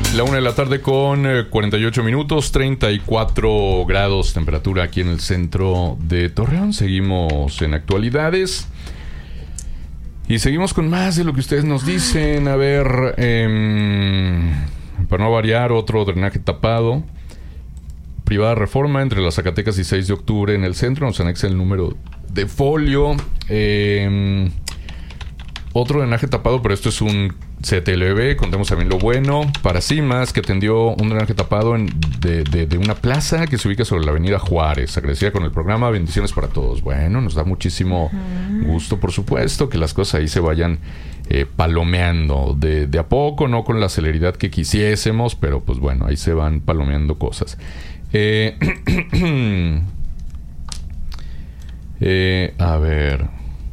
La 1 de la tarde con 48 minutos, 34 grados temperatura aquí en el centro de Torreón. Seguimos en actualidades y seguimos con más de lo que ustedes nos dicen. A ver, para no variar, otro drenaje tapado. Privada Reforma entre las Zacatecas y 6 de octubre en el centro. Nos anexa el número de folio. Otro drenaje tapado, pero esto es un CTLV. Contemos también lo bueno. Para Cimas, que atendió un drenaje tapado de una plaza que se ubica sobre la avenida Juárez. Agradecida con el programa. Bendiciones para todos. Bueno, nos da muchísimo gusto, por supuesto, que las cosas ahí se vayan palomeando de a poco, no con la celeridad que quisiésemos, pero pues bueno, ahí se van palomeando cosas. A ver.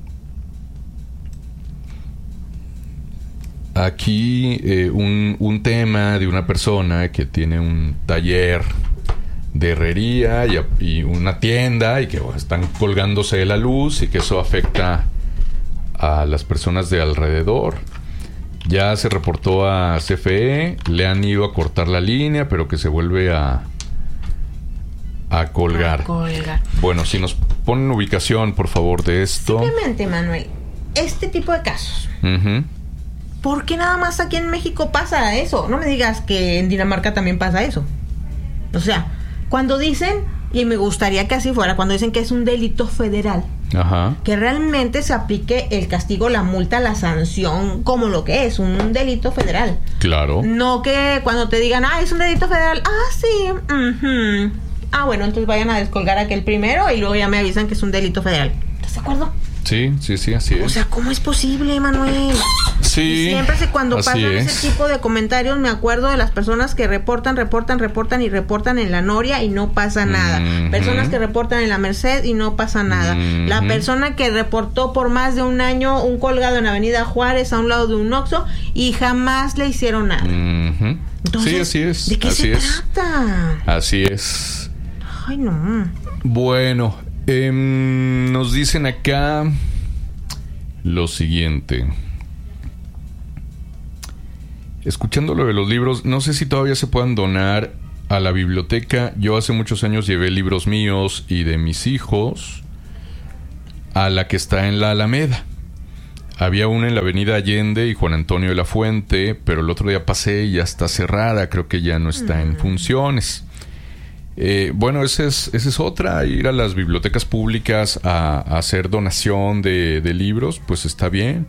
Aquí un tema de una persona que tiene un taller de herrería y una tienda y que están colgándose de la luz y que eso afecta a las personas de alrededor. Ya se reportó a CFE, le han ido a cortar la línea, pero que se vuelve a colgar. Bueno, si nos ponen ubicación, por favor, de esto. Simplemente, Manuel, este tipo de casos. ¿Por qué nada más aquí en México pasa eso? No me digas que en Dinamarca también pasa eso. O sea, cuando dicen, y me gustaría que así fuera, cuando dicen que es un delito federal, que realmente se aplique el castigo, la multa, la sanción, como lo que es, un delito federal. Claro. No que cuando te digan, es un delito federal, sí, bueno, entonces vayan a descolgar aquel primero y luego ya me avisan que es un delito federal. ¿Estás de acuerdo? Sí, así es. O sea, ¿cómo es posible, Manuel? Sí. Y siempre cuando pasan ese tipo de comentarios, me acuerdo de las personas que reportan en la Noria y no pasa nada. Personas que reportan en la Merced y no pasa nada. La persona que reportó por más de un año un colgado en Avenida Juárez a un lado de un Oxxo y jamás le hicieron nada. Entonces, sí, así es. ¿De qué se trata? Así es. Ay, no. Bueno, nos dicen acá lo siguiente. Escuchando lo de los libros, no sé si todavía se puedan donar a la biblioteca. Yo hace muchos años llevé libros míos y de mis hijos a la que está en la Alameda. Había una en la avenida Allende y Juan Antonio de la Fuente, pero el otro día pasé y ya está cerrada. Creo que ya no está en funciones. Bueno, esa es otra. Ir a las bibliotecas públicas a hacer donación de libros, pues está bien.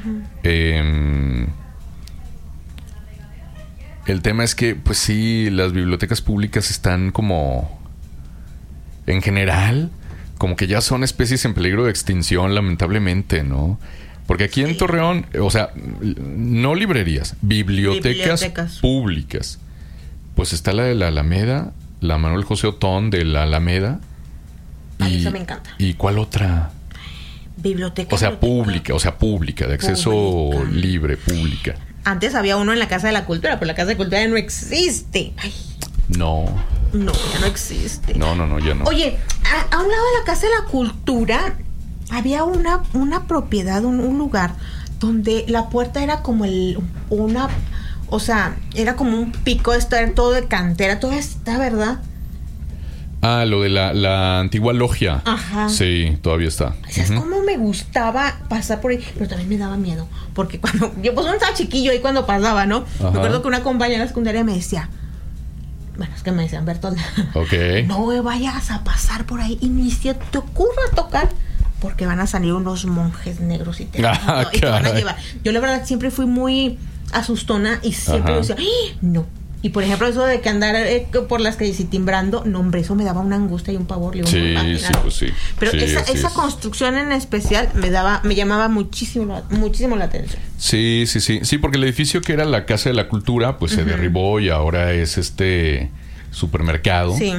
El tema es que, pues sí, las bibliotecas públicas están como, en general, como que ya son especies en peligro de extinción, lamentablemente, ¿no? Porque aquí en Torreón, o sea, no librerías, bibliotecas públicas. Pues está la de la Alameda, la Manuel José Otón de la Alameda. Eso me encanta. ¿Y cuál otra? Biblioteca. O sea, pública, de acceso libre, pública. Antes había uno en la Casa de la Cultura, pero la Casa de la Cultura ya no existe. Ay. No, ya no existe. No, ya no. Oye, a un lado de la Casa de la Cultura había una propiedad, un lugar donde la puerta era como o sea, era como un pico, esto era todo de cantera, todo está, ¿verdad? Lo de la antigua logia. Ajá. Sí, todavía está. ¿Sabes cómo me gustaba pasar por ahí? Pero también me daba miedo. Porque cuando yo pues no estaba chiquillo ahí cuando pasaba, ¿no? Me acuerdo que una compañera de la secundaria me decía, bueno, es que me decían, Bertolda, no vayas a pasar por ahí y ni se te ocurra tocar, porque van a salir unos monjes negros y te van a llevar. Yo la verdad siempre fui muy asustona y siempre decía, no. Y por ejemplo, eso de que andar por las calles y timbrando, no, hombre, eso me daba una angustia y un pavor. Sí, pues sí. Pero esa construcción en especial me llamaba muchísimo la atención. Sí, porque el edificio que era la Casa de la Cultura, pues se derribó y ahora es supermercado. Sí.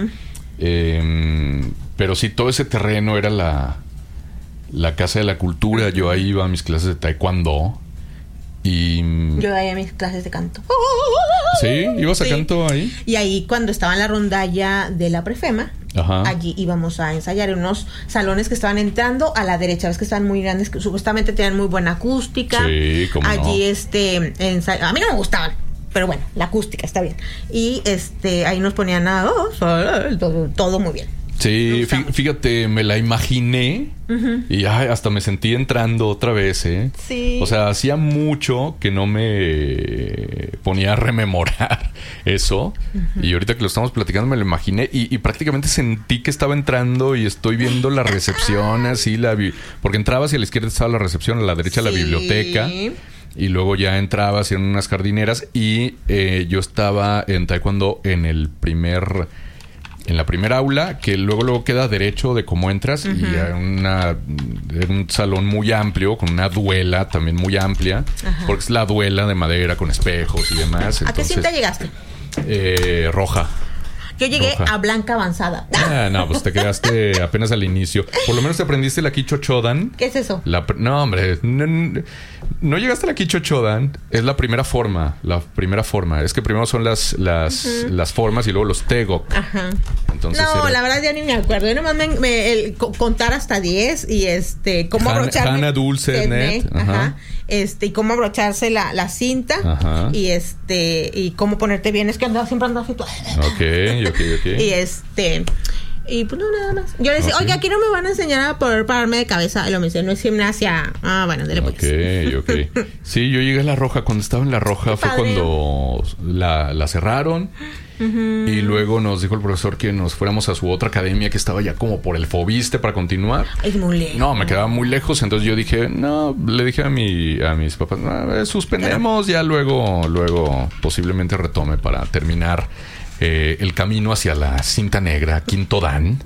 Pero sí, todo ese terreno era la Casa de la Cultura. Yo ahí iba a mis clases de taekwondo. Y yo iba a mis clases de canto. ¿Sí? ¿Ibas a canto ahí? Y ahí cuando estaba en la rondalla de la Prefema, allí íbamos a ensayar en unos salones que estaban entrando a la derecha. Ves que estaban muy grandes, que supuestamente tenían muy buena acústica. Sí, cómo allí no. A mí no me gustaban. pero bueno, la acústica está bien. Y ahí nos ponían todo muy bien. Sí, fíjate, me la imaginé y hasta me sentí entrando otra vez, ¿eh? Sí. O sea, hacía mucho que no me ponía a rememorar eso. Y ahorita que lo estamos platicando me lo imaginé y prácticamente sentí que estaba entrando y estoy viendo la recepción así, porque entraba hacia la izquierda estaba la recepción, a la derecha la biblioteca. Y luego ya entraba hacia unas jardineras y yo estaba en taekwondo en la primera aula, que luego queda derecho de cómo entras, y hay un salón muy amplio, con una duela también muy amplia, porque es la duela de madera con espejos y demás. ¿A qué cinta llegaste? Roja. Yo llegué a blanca avanzada. No, pues te quedaste apenas al inicio. Por lo menos te aprendiste la Kicho Chodan. ¿Qué es eso? No, hombre. No llegaste a la Kicho Chodan. Es la primera forma. Es que primero son las formas y luego los Tegok. Ajá. Entonces la verdad ya ni me acuerdo. Yo nomás contar hasta 10 y cómo abrocharme. Hana Dulce Net. Ajá. Y cómo abrocharse la cinta. Ajá. Y cómo ponerte bien. Es que siempre andaba así. Ok. Y pues no, nada más. Yo le decía, oye, aquí no me van a enseñar a poder pararme de cabeza. Y lo me dice, no es gimnasia. Bueno, dale pues. Ok. Sí, yo llegué a la roja. Cuando estaba en la roja fue cuando la cerraron. Y luego nos dijo el profesor que nos fuéramos a su otra academia que estaba ya como por el Fobiste para continuar. Es muy lejos. No, me quedaba muy lejos. Entonces yo dije, le dije a mis papás, suspendemos, ya luego posiblemente retome para terminar el camino hacia la cinta negra, Quinto Dan.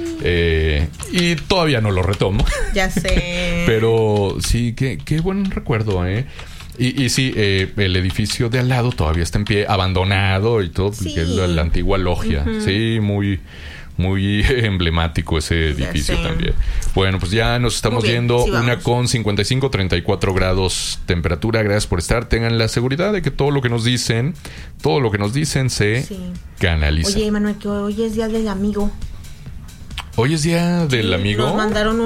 Y todavía no lo retomo. Ya sé. Pero sí, qué buen recuerdo, Y sí, el edificio de al lado todavía está en pie, abandonado y todo, que es la antigua logia. Sí, muy, muy emblemático ese edificio también. Bueno, pues ya nos estamos yendo. Sí, 1:55, 34 grados temperatura. Gracias por estar. Tengan la seguridad de que todo lo que nos dicen se canaliza. Oye, Manuel, que hoy es día del amigo. ¿Hoy es día del amigo? Nos mandaron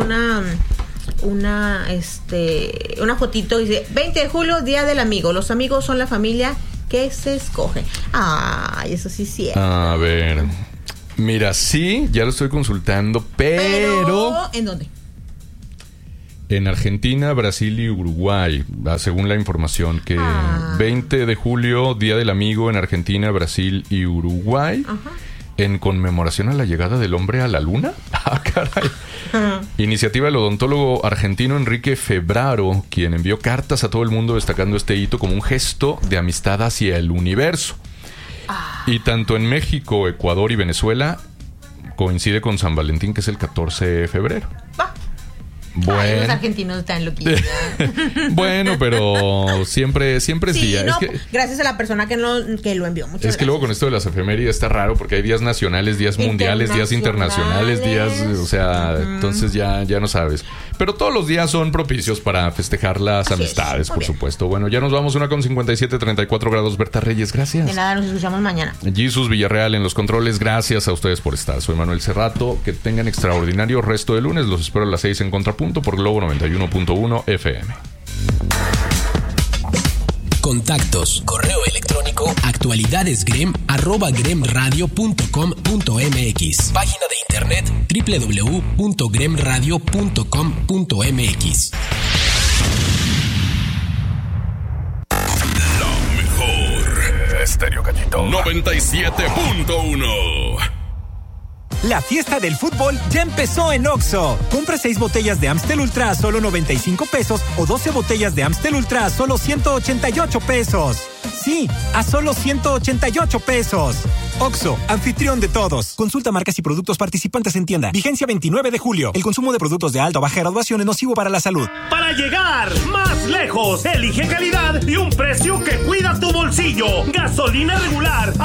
una fotito, dice 20 de julio, día del amigo. Los amigos son la familia que se escoge. Ay, eso sí es cierto. A ver, mira, sí, ya lo estoy consultando, pero ¿en dónde? En Argentina, Brasil y Uruguay, según la información que 20 de julio, día del amigo en Argentina, Brasil y Uruguay. En conmemoración a la llegada del hombre a la luna. Caray. Iniciativa del odontólogo argentino Enrique Febraro, quien envió cartas a todo el mundo destacando este hito como un gesto de amistad hacia el universo. Y tanto en México, Ecuador y Venezuela coincide con San Valentín, que es el 14 de febrero. Bueno. Los argentinos están loquitos. Bueno, pero siempre es día. No, es que, gracias a la persona que lo envió. Muchas gracias. Que luego con esto de las efemérides está raro porque hay días nacionales, días mundiales, días internacionales, días, entonces ya no sabes. Pero todos los días son propicios para festejar las amistades, por supuesto. Bueno, ya nos vamos 1:57, 34 grados. Berta Reyes, gracias. De nada, nos escuchamos mañana. Jesús Villarreal en los controles, gracias a ustedes por estar. Soy Manuel Cerrato. Que tengan extraordinario resto de lunes. Los espero a las 6 en Contrapunto por Globo 91.1 FM. Contactos, correo electrónico, actualidadesgrem@gremradio.com.mx. Página de internet www.gremradio.com.mx. La mejor Estéreo Cachito 97.1. La fiesta del fútbol ya empezó en Oxxo. Compra 6 botellas de Amstel Ultra a solo 95 pesos o 12 botellas de Amstel Ultra a solo 188 pesos. Sí, a solo 188 pesos. Oxxo, anfitrión de todos. Consulta marcas y productos participantes en tienda. Vigencia 29 de julio. El consumo de productos de alta o baja graduación es nocivo para la salud. Para llegar más lejos, elige calidad y un precio que cuida tu bolsillo. Gasolina regular